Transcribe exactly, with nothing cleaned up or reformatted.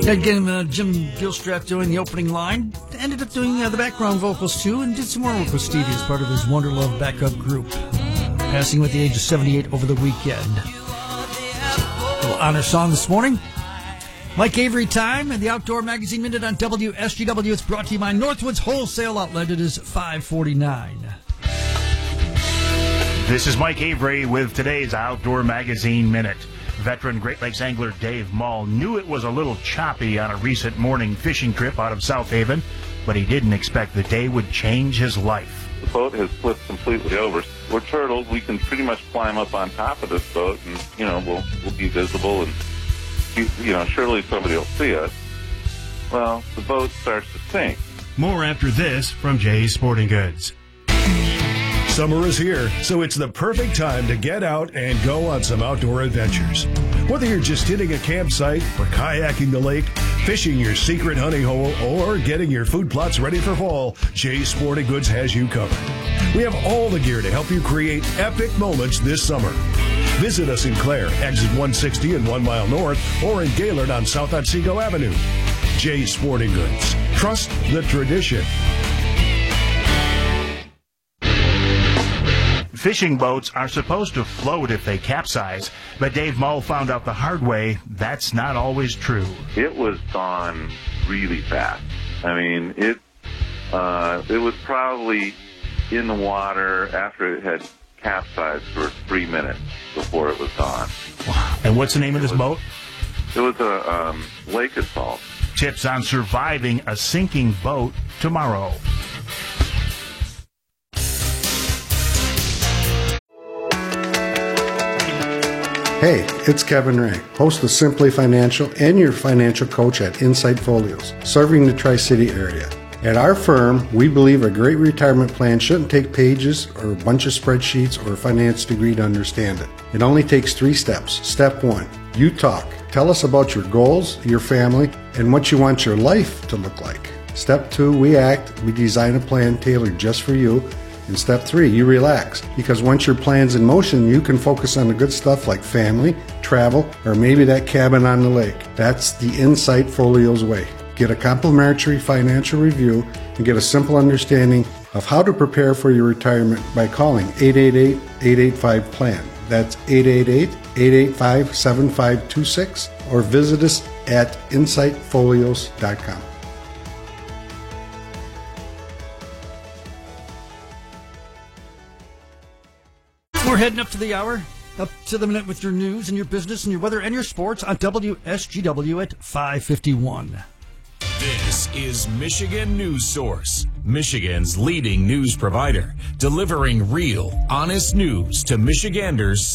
Again, uh, Jim Gilstrap doing the opening line. Ended up doing uh, the background vocals, too, and did some more work with Stevie as part of his Wonder Love backup group. Passing with the age of seventy-eight over the weekend. A little honor song this morning. Mike Avery time and the Outdoor Magazine Minute on W S G W. It's brought to you by Northwoods Wholesale Outlet. It is five forty-nine. This is Mike Avery with today's Outdoor Magazine Minute. Veteran Great Lakes angler Dave Mull knew it was a little choppy on a recent morning fishing trip out of South Haven, but he didn't expect the day would change his life. The boat has flipped completely over. We're turtles. We can pretty much climb up on top of this boat, and, you know, we'll, we'll be visible, and, you, you know, surely somebody will see us. Well, the boat starts to sink. More after this from Jay's Sporting Goods. Summer is here, so it's the perfect time to get out and go on some outdoor adventures. Whether you're just hitting a campsite or kayaking the lake, fishing your secret honey hole, or getting your food plots ready for fall, Jay's Sporting Goods has you covered. We have all the gear to help you create epic moments this summer. Visit us in Clare, exit one sixty and one mile north, or in Gaylord on South Otsego Avenue. Jay's Sporting Goods. Trust the tradition. Fishing boats are supposed to float if they capsize, but Dave Mull found out the hard way that's not always true. It was gone really fast. I mean, it uh, it was probably in the water after it had capsized for three minutes before it was gone. And what's the name of this was, boat? It was a um, lake assault. Tips on surviving a sinking boat tomorrow. Hey, it's Kevin Ray, host of Simply Financial and your financial coach at Insight Folios, serving the Tri-City area. At our firm, we believe a great retirement plan shouldn't take pages or a bunch of spreadsheets or a finance degree to understand it. It only takes three steps. Step one, you talk. Tell us about your goals, your family, and what you want your life to look like. Step two, we act. We design a plan tailored just for you. And step three, you relax, because once your plan's in motion, you can focus on the good stuff like family, travel, or maybe that cabin on the lake. That's the Insight Folios way. Get a complimentary financial review and get a simple understanding of how to prepare for your retirement by calling eight eight eight, eight eight five, P L A N. That's eight eight eight, eight eight five, seven five two six, or visit us at insight folios dot com. We're heading up to the hour, up to the minute with your news and your business and your weather and your sports on W S G W at five fifty-one. This is Michigan News Source, Michigan's leading news provider, delivering real, honest news to Michiganders